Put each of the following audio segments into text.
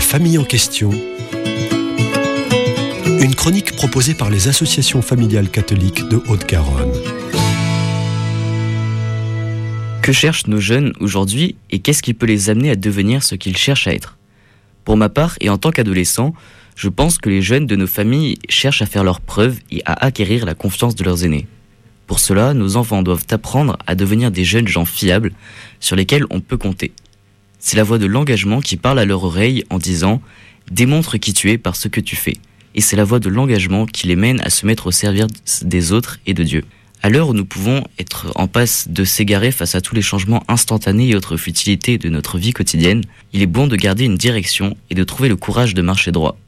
famille en question. Une chronique proposée par les associations familiales catholiques de Haute-Garonne. Que cherchent nos jeunes aujourd'hui et qu'est-ce qui peut les amener à devenir ce qu'ils cherchent à être ? Pour ma part et en tant qu'adolescent, je pense que les jeunes de nos familles cherchent à faire leurs preuves et à acquérir la confiance de leurs aînés. Pour cela, nos enfants doivent apprendre à devenir des jeunes gens fiables sur lesquels on peut compter. C'est la voix de l'engagement qui parle à leur oreille en disant « Démontre qui tu es par ce que tu fais ». Et c'est la voix de l'engagement qui les mène à se mettre au service des autres et de Dieu. À l'heure où nous pouvons être en passe de s'égarer face à tous les changements instantanés et autres futilités de notre vie quotidienne, il est bon de garder une direction et de trouver le courage de marcher droit.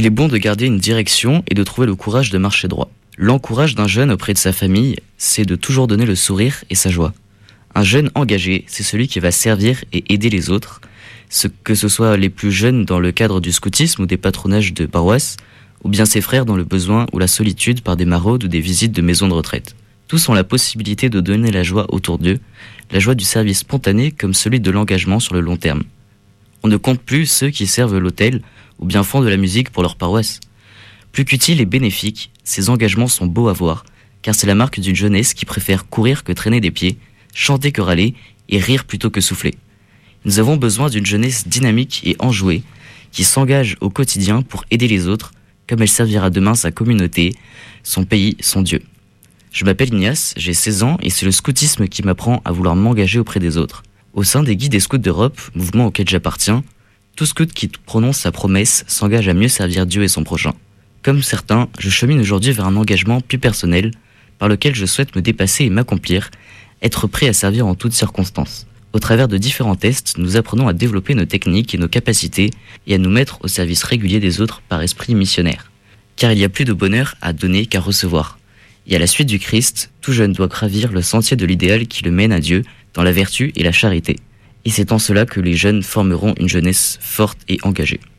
L'encourage d'un jeune auprès de sa famille, c'est de toujours donner le sourire et sa joie. Un jeune engagé, c'est celui qui va servir et aider les autres, que ce soit les plus jeunes dans le cadre du scoutisme ou des patronages de paroisse, ou bien ses frères dans le besoin ou la solitude par des maraudes ou des visites de maisons de retraite. Tous ont la possibilité de donner la joie autour d'eux, la joie du service spontané comme celui de l'engagement sur le long terme. On ne compte plus ceux qui servent l'autel ou bien font de la musique pour leur paroisse. Plus qu'utiles et bénéfiques, ces engagements sont beaux à voir, car c'est la marque d'une jeunesse qui préfère courir que traîner des pieds, chanter que râler et rire plutôt que souffler. Nous avons besoin d'une jeunesse dynamique et enjouée, qui s'engage au quotidien pour aider les autres, comme elle servira demain sa communauté, son pays, son Dieu. Je m'appelle Ignace, j'ai 16 ans et c'est le scoutisme qui m'apprend à vouloir m'engager auprès des autres. Au sein des guides des scouts d'Europe, mouvement auquel j'appartiens, tout scout qui prononce sa promesse s'engage à mieux servir Dieu et son prochain. Comme certains, je chemine aujourd'hui vers un engagement plus personnel, par lequel je souhaite me dépasser et m'accomplir, être prêt à servir en toutes circonstances. Au travers de différents tests, nous apprenons à développer nos techniques et nos capacités et à nous mettre au service régulier des autres par esprit missionnaire. Car il y a plus de bonheur à donner qu'à recevoir. Et à la suite du Christ, tout jeune doit gravir le sentier de l'idéal qui le mène à Dieu dans la vertu et la charité. Et c'est en cela que les jeunes formeront une jeunesse forte et engagée.